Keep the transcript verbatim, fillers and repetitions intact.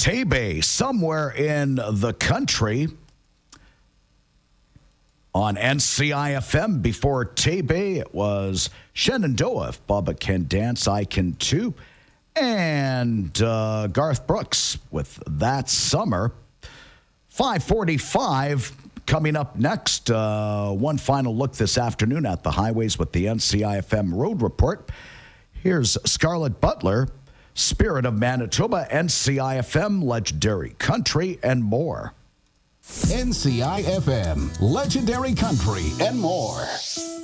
Tebey, somewhere in the country. On N C I F M before Tebey, it was Shenandoah. If Bubba can dance, I can too. And uh, Garth Brooks with That Summer. five forty-five coming up next. Uh, one final look this afternoon at the highways with the N C I F M Road Report. Here's Scarlett Butler, Spirit of Manitoba, N C I F M, Legendary Country, and more. N C I F M, Legendary Country, and more.